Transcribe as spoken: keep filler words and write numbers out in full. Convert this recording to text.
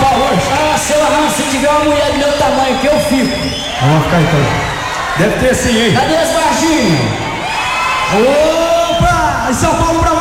Paulo hoje? Ah, seu Arran, se tiver uma mulher do meu tamanho que eu fico. Vamos ficar então. Deve ter sim, hein? Cadê as Varginhas? Opa! Em São Paulo, Brasil!